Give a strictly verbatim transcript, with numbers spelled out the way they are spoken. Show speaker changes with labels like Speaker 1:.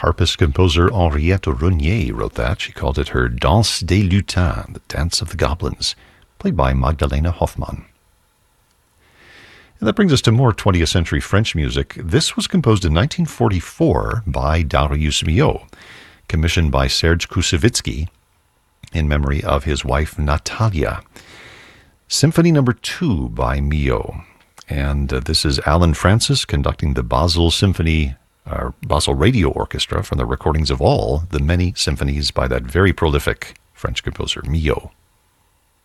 Speaker 1: harpist composer Henriette Rognier wrote that. She called it her Danse des Lutins, the Dance of the Goblins, played by Magdalena Hoffmann. And that brings us to more twentieth century French music. This was composed in nineteen forty-four by Darius Milhaud, commissioned by Serge Koussevitzky in memory of his wife Natalia. Symphony number two by Milhaud. And uh, this is Alan Francis conducting the Basel Symphony, uh, Basel Radio Orchestra from the recordings of all the many symphonies by that very prolific French composer, Milhaud.